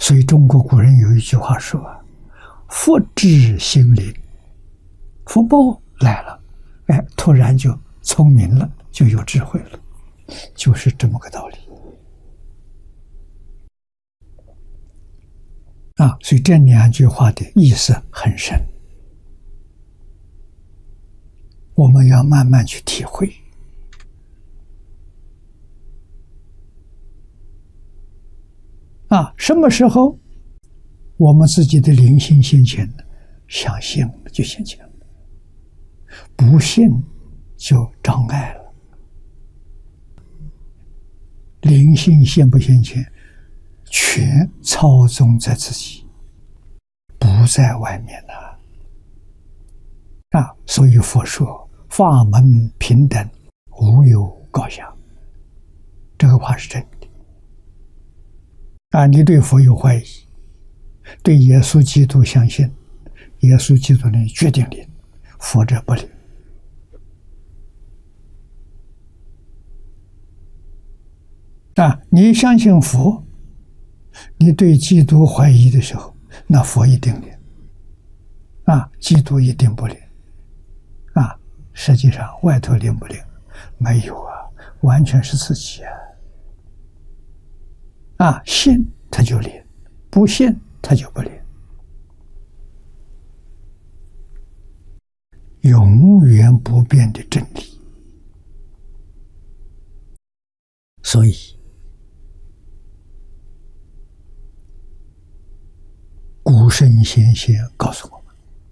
所以中国古人有一句话说：福至心灵，福报来了，哎，突然就聪明了，就有智慧了，就是这么个道理。所以这两句话的意思很深，我们要慢慢去体会。什么时候我们自己的灵性现前呢？想信了就现前了，不信就障碍了。灵性现不现前，全操纵在自己，不在外面了。所以佛说法门平等，无有高下，这个话是真的。你对佛有怀疑，对耶稣基督相信，耶稣基督能决定灵，佛者不灵。你相信佛，你对基督怀疑的时候，那佛一定灵，基督一定不灵。实际上外头灵不灵？没有完全是自己信他就灵，不信他就不灵。永远不变的真理。所以古圣先贤告诉我们，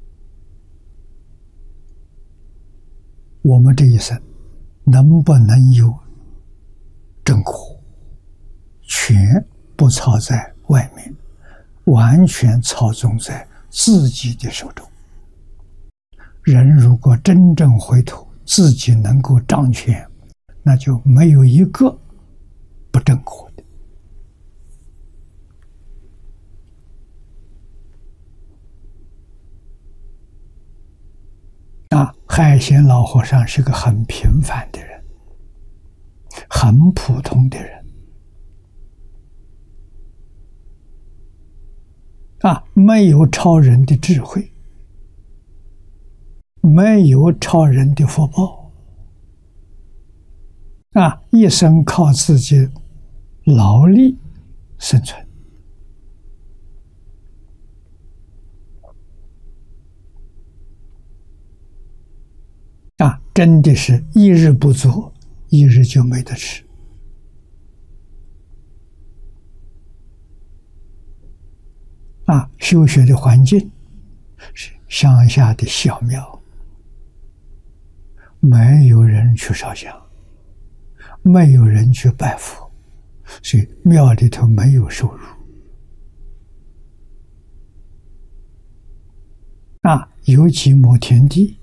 我们这一生能不能有正果，全不操在外面，完全操纵在自己的手中。人如果真正回头，自己能够掌权，那就没有一个不正果的。海贤老和尚是个很平凡的人，很普通的人。没有超人的智慧，没有超人的福报，一生靠自己劳力生存。真的是一日不做，一日就没得吃。修学的环境是乡下的小庙，没有人去烧香，没有人去拜佛，所以庙里头没有收入。有几亩田地，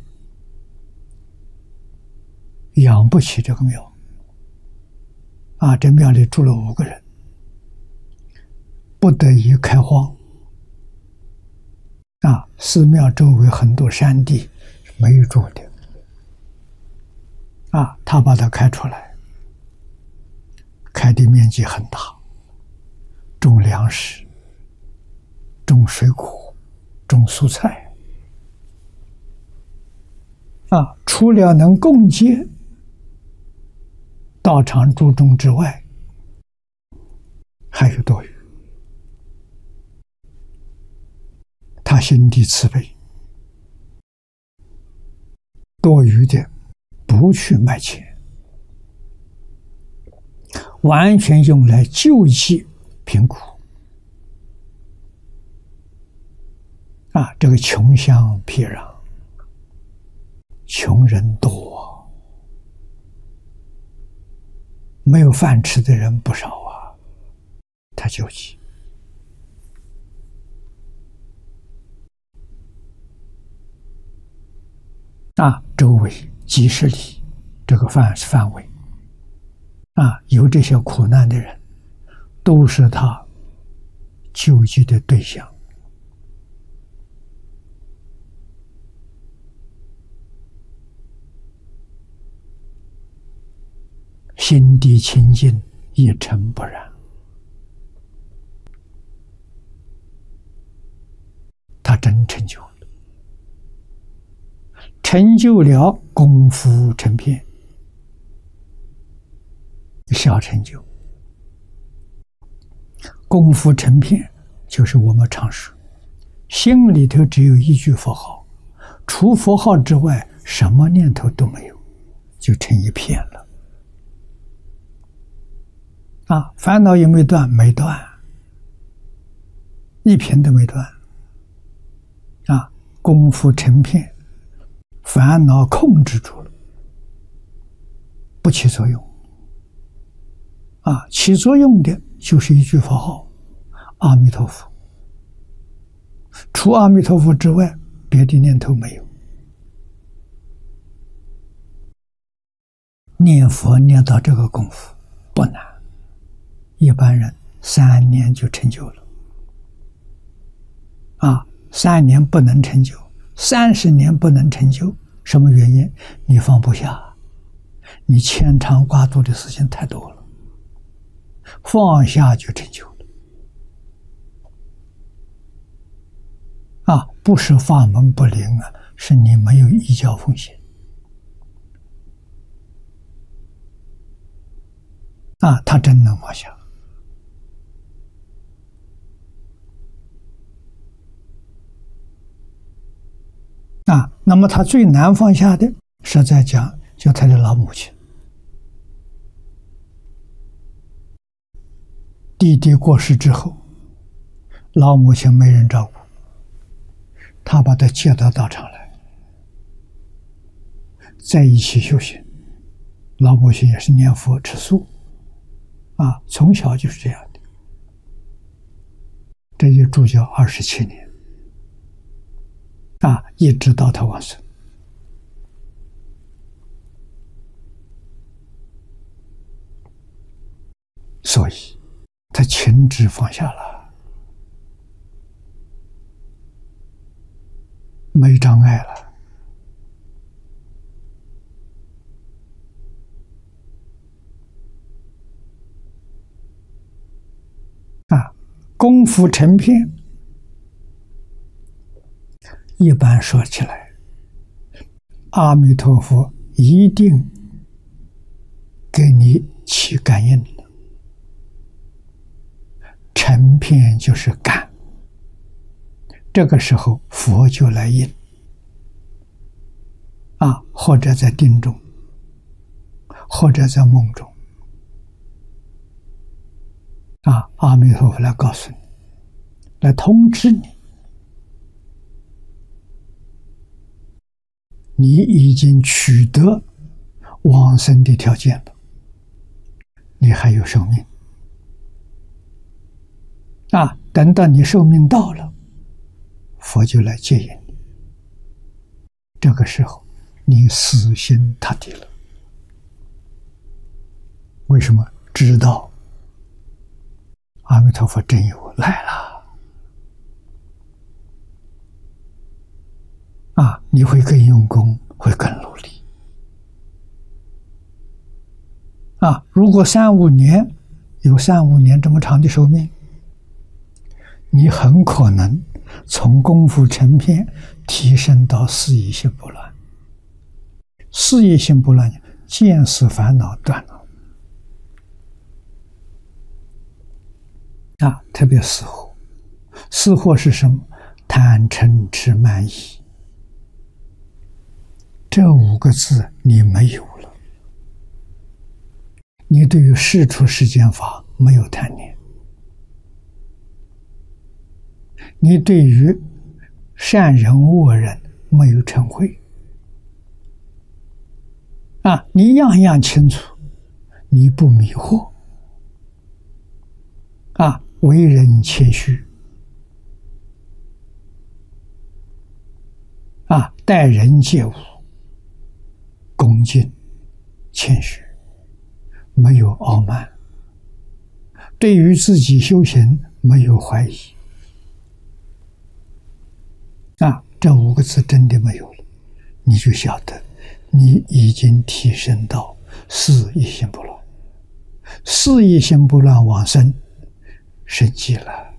养不起这个庙。这庙里住了5个人，不得已开荒。寺庙周围很多山地没有住的，他把它开出来，开的面积很大，种粮食，种水果，种蔬菜，除了能供给道场诸众之外，还有多余。他心地慈悲，多余的不去卖钱，完全用来救济贫苦。这个穷乡僻壤，穷人多，没有饭吃的人不少他救济。周围几十里这个范围，有这些苦难的人，都是他救济的对象。心地清净，一尘不染。 就了，成就了功夫成片，小成就。功夫成片就是我们常说，心里头只有一句佛号，除佛号之外，什么念头都没有，就成一片了。啊，烦恼有没有断？没断，一片都没断。啊，功夫成片，烦恼控制住了，不起作用。啊，起作用的就是一句佛号，阿弥陀佛。除阿弥陀佛之外，别的念头没有。念佛念到这个功夫不难，一般人3年就成就了。啊，3年不能成就，30年不能成就，什么原因？你放不下，你牵肠挂肚的事情太多了，放下就成就了。啊，不是法门不灵啊，是你没有依教奉行。啊，他真能放下。啊，那么他最难放下的，是在讲就他的老母亲。弟弟过世之后，老母亲没人照顾，他把他接到道场来，在一起修行。老母亲也是念佛吃素，啊，从小就是这样的。这就住教27年，啊，一直到他往生。所以他情志放下了，没障碍了。啊，功夫成片，一般说起来，阿弥陀佛一定给你起感应了。成片就是感，这个时候佛就来应。啊，或者在定中，或者在梦中。啊，阿弥陀佛来告诉你，来通知你，你已经取得往生的条件了，你还有寿命。啊，等到你寿命到了，佛就来接引你。这个时候，你死心塌地了。为什么？知道阿弥陀佛真有来了。啊，你会更用功，会更努力。啊，如果3-5年，有3-5年这么长的寿命，你很可能从功夫成片提升到四意心不乱。四意心不乱，见思烦恼断了。啊，特别死惑，死惑是什么？贪嗔痴慢疑。这5个字你没有了，你对于世出世间法没有贪念，你对于善人恶人没有嗔恚。啊，你样样清楚，你不迷惑。啊，为人谦虚。啊，待人接物恭敬谦虚，没有傲慢，对于自己修行没有怀疑。啊，这5个字真的没有了，你就晓得你已经提升到四意心不乱。四意心不乱往生，升级了。